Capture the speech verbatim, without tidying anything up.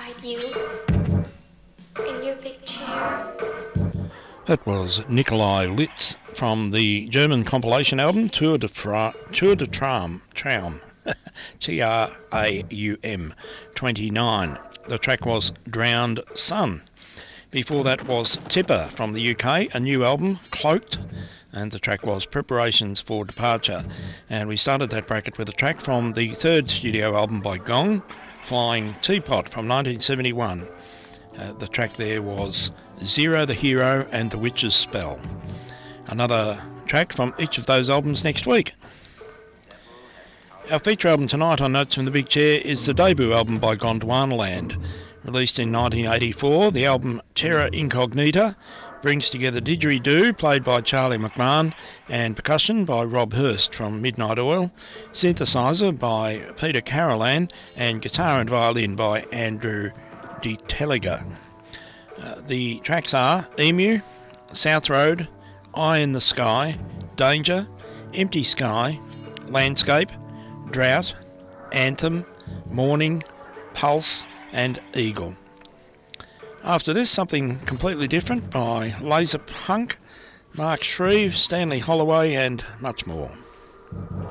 beside you in your big chair. That was Nikolai Litz from the German compilation album Tour de, Fra- Tour de Traum, Traum. T R A U M twenty-nine. The track was Drowned Sun. Before that was Tipper from the U K, a new album, Cloaked, and the track was Preparations for Departure. And we started that bracket with a track from the third studio album by Gong, Flying Teapot from nineteen seventy-one. Uh, the track there was Zero the Hero and The Witch's Spell. Another track from each of those albums next week. Our feature album tonight on Notes from the Big Chair is the debut album by Gondwanaland. Released in nineteen eighty-four, the album Terra Incognita brings together didgeridoo, played by Charlie McMahon, and percussion by Rob Hurst from Midnight Oil, synthesizer by Peter Carolan, and guitar and violin by Andrew De Telliger. Uh, the tracks are Emu, South Road, Eye in the Sky, Danger, Empty Sky, Landscape, Drought, Anthem, Morning, Pulse, and Eagle. After this, something completely different by Laser Punk, Mark Shreve, Stanley Holloway, and much more.